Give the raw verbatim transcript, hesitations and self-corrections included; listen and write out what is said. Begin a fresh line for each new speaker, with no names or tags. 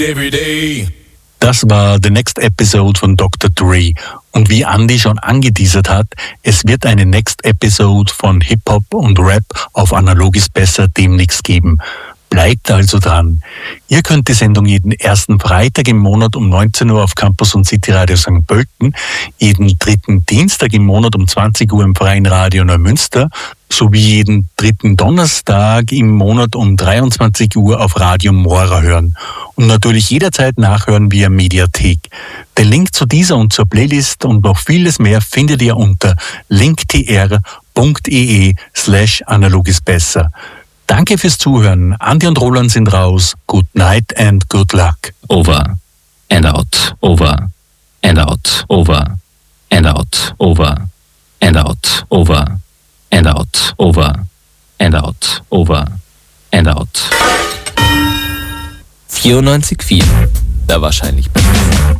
Das war The Next Episode von Doktor Dre. Und wie Andy schon angeteasert hat, es wird eine Next Episode von Hip-Hop und Rap auf Analog ist besser demnächst geben. Bleibt also dran. Ihr könnt die Sendung jeden ersten Freitag im Monat um neunzehn Uhr auf Campus und City Radio Sankt Pölten, jeden dritten Dienstag im Monat um zwanzig Uhr im Freien Radio Neumünster sowie jeden dritten Donnerstag im Monat um dreiundzwanzig Uhr auf Radio Mora hören und natürlich jederzeit nachhören via Mediathek. Den Link zu dieser und zur Playlist und noch vieles mehr findet ihr unter linktr.ee slash analog ist besser. Danke fürs Zuhören. Andi und Roland sind raus. Good night and good luck.
Over and out, over and out, over and out, over and out, over and out, over and out, over and out.
vierundneunzig Komma vier. Der wahrscheinlich besser.